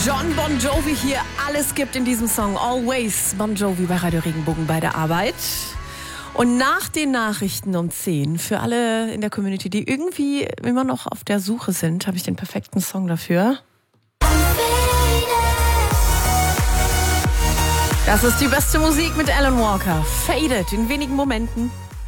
John Bon Jovi hier, alles gibt in diesem Song. Always Bon Jovi bei Radio Regenbogen bei der Arbeit. Und nach den Nachrichten um 10, für alle in der Community, die irgendwie immer noch auf der Suche sind, habe ich den perfekten Song dafür. Das ist die beste Musik mit Alan Walker. Faded in wenigen Momenten.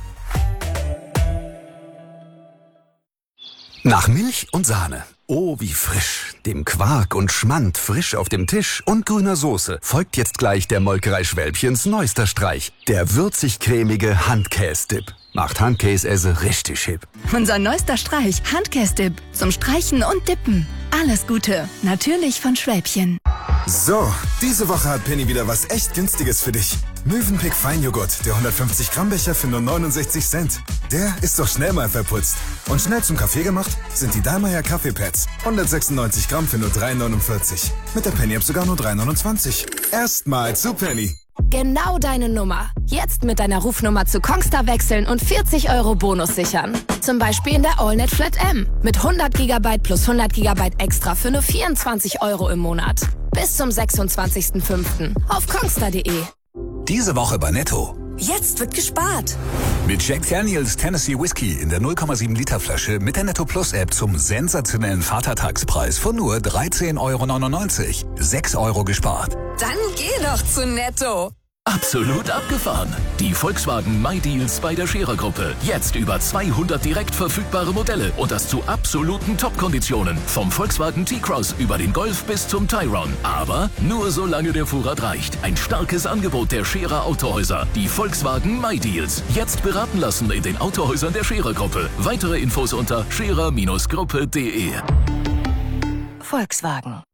Nach Milch und Sahne. Oh, wie frisch. Dem Quark und Schmand frisch auf dem Tisch und grüner Soße folgt jetzt gleich der Molkerei Schwälbchens neuester Streich. Der würzig-cremige Handkäse-Dip. Macht Handkäse richtig hip. Unser neuester Streich, Handkäse-Dip. Zum Streichen und Dippen. Alles Gute. Natürlich von Schwälbchen. So, diese Woche hat Penny wieder was echt Günstiges für dich. Mövenpick Feinjoghurt, der 150 Gramm Becher für nur 69 Cent. Der ist doch schnell mal verputzt. Und schnell zum Kaffee gemacht sind die Dallmayr Kaffeepads. 196 Gramm für nur 3,49. Mit der Penny App sogar nur 3,29. Erstmal zu Penny. Genau deine Nummer. Jetzt mit deiner Rufnummer zu Kongstar wechseln und 40 € Bonus sichern. Zum Beispiel in der AllNet Flat M. Mit 100 GB plus 100 GB extra für nur 24 € im Monat. Bis zum 26.05. auf kongstar.de. Diese Woche bei Netto. Jetzt wird gespart. Mit Jack Daniels Tennessee Whiskey in der 0,7 Liter Flasche mit der Netto Plus App zum sensationellen Vatertagspreis von nur 13,99 €. 6 € gespart. Dann geh doch zu Netto. Absolut abgefahren. Die Volkswagen MyDeals bei der Scherer-Gruppe. Jetzt über 200 direkt verfügbare Modelle und das zu absoluten Top-Konditionen. Vom Volkswagen T-Cross über den Golf bis zum Tayron. Aber nur solange der Vorrat reicht. Ein starkes Angebot der Scherer Autohäuser. Die Volkswagen MyDeals. Jetzt beraten lassen in den Autohäusern der Scherer-Gruppe. Weitere Infos unter scherer-gruppe.de. Volkswagen.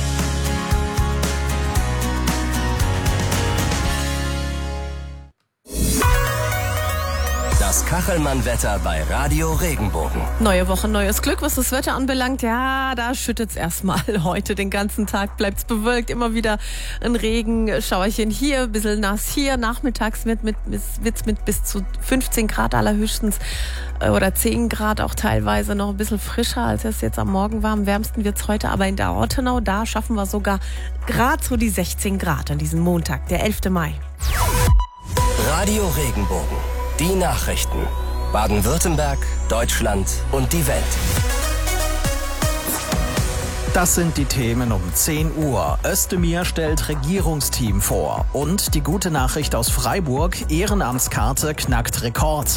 Das Kachelmann-Wetter bei Radio Regenbogen. Neue Woche, neues Glück, was das Wetter anbelangt. Ja, da schüttet's erstmal. Heute den ganzen Tag bleibt's bewölkt. Immer wieder ein Regenschauerchen hier, ein bisschen nass hier. Nachmittags wird's mit bis zu 15 Grad allerhöchstens oder 10 Grad auch teilweise noch ein bisschen frischer, als es jetzt am Morgen war. Am wärmsten wird's heute, aber in der Ortenau, da schaffen wir sogar gerade so die 16 Grad an diesem Montag, der 11. Mai. Radio Regenbogen. Die Nachrichten. Baden-Württemberg, Deutschland und die Welt. Das sind die Themen um 10 Uhr. Özdemir stellt Regierungsteam vor. Und die gute Nachricht aus Freiburg, Ehrenamtskarte knackt Rekord.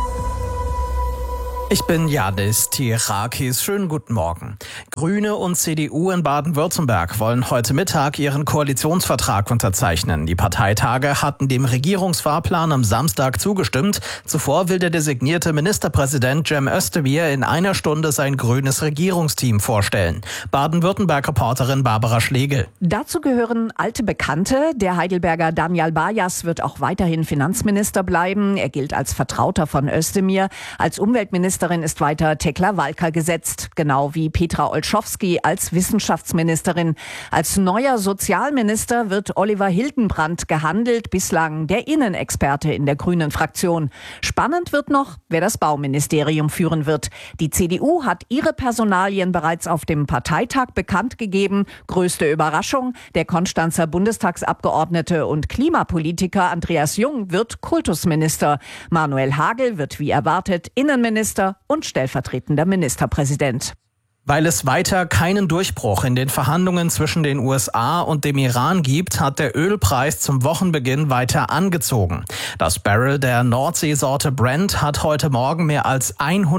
Ich bin Janis Tirakis. Schönen guten Morgen. Grüne und CDU in Baden-Württemberg wollen heute Mittag ihren Koalitionsvertrag unterzeichnen. Die Parteitage hatten dem Regierungsfahrplan am Samstag zugestimmt. Zuvor will der designierte Ministerpräsident Cem Özdemir in einer Stunde sein grünes Regierungsteam vorstellen. Baden-Württemberg-Reporterin Barbara Schlegel. Dazu gehören alte Bekannte. Der Heidelberger Daniel Bajas wird auch weiterhin Finanzminister bleiben. Er gilt als Vertrauter von Özdemir. Als Umweltministerin ist weiter Tekla Walker gesetzt, genau wie Petra Olschowski als Wissenschaftsministerin. Als neuer Sozialminister wird Oliver Hildenbrand gehandelt, bislang der Innenexperte in der grünen Fraktion. Spannend wird noch, wer das Bauministerium führen wird. Die CDU hat ihre Personalien bereits auf dem Parteitag bekannt gegeben. Größte Überraschung, der Konstanzer Bundestagsabgeordnete und Klimapolitiker Andreas Jung wird Kultusminister. Manuel Hagel wird wie erwartet Innenminister und stellvertretender Ministerpräsident. Weil es weiter keinen Durchbruch in den Verhandlungen zwischen den USA und dem Iran gibt, hat der Ölpreis zum Wochenbeginn weiter angezogen. Das Barrel der Nordseesorte Brent hat heute Morgen mehr als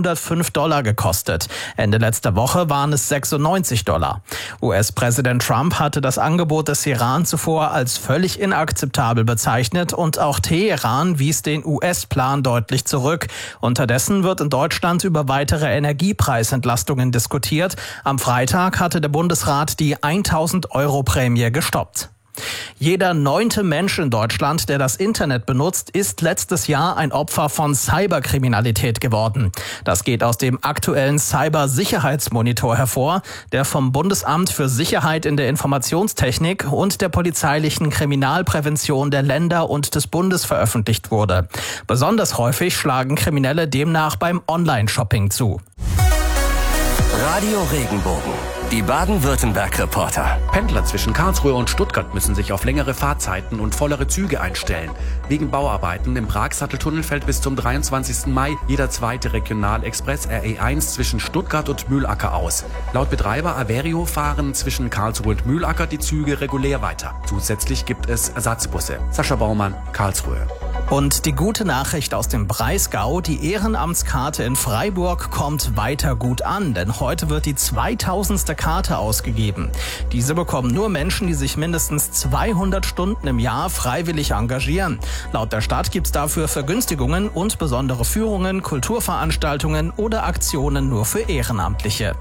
$105 gekostet. Ende letzter Woche waren es $96. US-Präsident Trump hatte das Angebot des Iran zuvor als völlig inakzeptabel bezeichnet und auch Teheran wies den US-Plan deutlich zurück. Unterdessen wird in Deutschland über weitere Energiepreisentlastungen diskutiert. Am Freitag hatte der Bundesrat die 1.000 € Prämie gestoppt. Jeder 9. Mensch in Deutschland, der das Internet benutzt, ist letztes Jahr ein Opfer von Cyberkriminalität geworden. Das geht aus dem aktuellen Cybersicherheitsmonitor hervor, der vom Bundesamt für Sicherheit in der Informationstechnik und der polizeilichen Kriminalprävention der Länder und des Bundes veröffentlicht wurde. Besonders häufig schlagen Kriminelle demnach beim Online-Shopping zu. Radio Regenbogen. Die Baden-Württemberg-Reporter. Pendler zwischen Karlsruhe und Stuttgart müssen sich auf längere Fahrzeiten und vollere Züge einstellen. Wegen Bauarbeiten im Pragsatteltunnel fällt bis zum 23. Mai jeder zweite Regionalexpress RE1 zwischen Stuttgart und Mühlacker aus. Laut Betreiber Averio fahren zwischen Karlsruhe und Mühlacker die Züge regulär weiter. Zusätzlich gibt es Ersatzbusse. Sascha Baumann, Karlsruhe. Und die gute Nachricht aus dem Breisgau, die Ehrenamtskarte in Freiburg kommt weiter gut an, denn heute wird die 2000. Karte ausgegeben. Diese bekommen nur Menschen, die sich mindestens 200 Stunden im Jahr freiwillig engagieren. Laut der Stadt gibt's dafür Vergünstigungen und besondere Führungen, Kulturveranstaltungen oder Aktionen nur für Ehrenamtliche.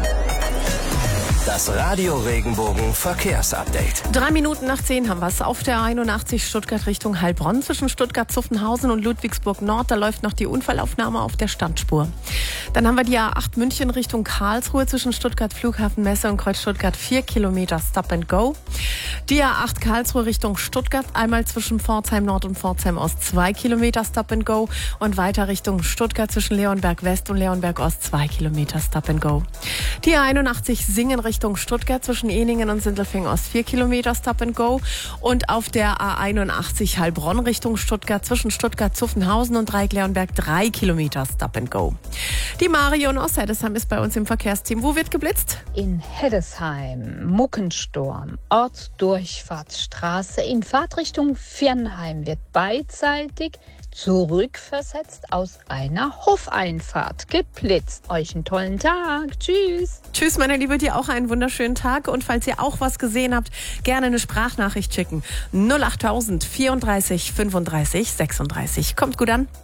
Das Radio Regenbogen Verkehrsupdate. 3 Minuten nach 10 haben wir es. Auf der 81 Stuttgart Richtung Heilbronn zwischen Stuttgart-Zuffenhausen und Ludwigsburg Nord. Da läuft noch die Unfallaufnahme auf der Standspur. Dann haben wir die A8 München Richtung Karlsruhe zwischen Stuttgart Flughafen Messe und Kreuz Stuttgart 4 Kilometer Stop and Go. Die A8 Karlsruhe Richtung Stuttgart einmal zwischen Pforzheim Nord und Pforzheim Ost 2 Kilometer Stop and Go und weiter Richtung Stuttgart zwischen Leonberg West und Leonberg Ost 2 Kilometer Stop and Go. Die A81 Singen Richtung Stuttgart zwischen Ehningen und Sindelfingen Ost 4 Kilometer Stop and Go und auf der A81 Heilbronn Richtung Stuttgart zwischen Stuttgart-Zuffenhausen und Dreieck-Leonberg 3 Kilometer Stop and Go. Die Marion aus Heddesheim ist bei uns im Verkehrsteam. Wo wird geblitzt? In Heddesheim, Muckensturm, Ortsdurchfahrtsstraße in Fahrtrichtung Viernheim wird beidseitig zurückversetzt aus einer Hofeinfahrt geblitzt. Euch einen tollen Tag. Tschüss. Tschüss, meine Liebe, dir auch einen wunderschönen Tag. Und falls ihr auch was gesehen habt, gerne eine Sprachnachricht schicken. 08000 34 35 36. Kommt gut an.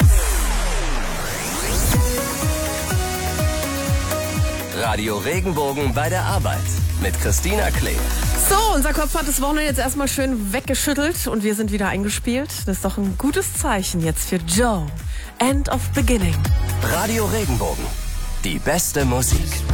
Radio Regenbogen bei der Arbeit mit Christina Klee. So, unser Kopf hat das Wochenende jetzt erstmal schön weggeschüttelt und wir sind wieder eingespielt. Das ist doch ein gutes Zeichen jetzt für Joe. End of Beginning. Radio Regenbogen. Die beste Musik.